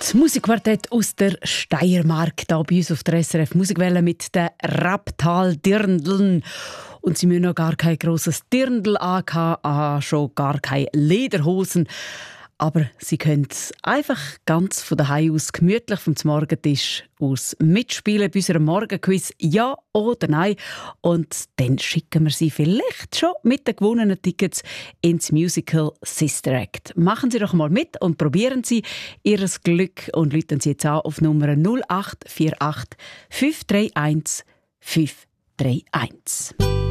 Das Musikquartett aus der Steiermark, hier bei uns auf der SRF Musikwelle mit den Raptal-Dirndln. Und sie müssen noch gar kein grosses Dirndl anhaben, schon gar keine Lederhosen. Aber sie können einfach ganz von daheim aus gemütlich vom Morgentisch aus mitspielen bei unserem Morgenquiz «Ja oder Nein». Und dann schicken wir sie vielleicht schon mit den gewonnenen Tickets ins Musical Sister Act. Machen Sie doch mal mit und probieren Sie Ihr Glück und rufen Sie jetzt an auf Nummer 0848 531 531.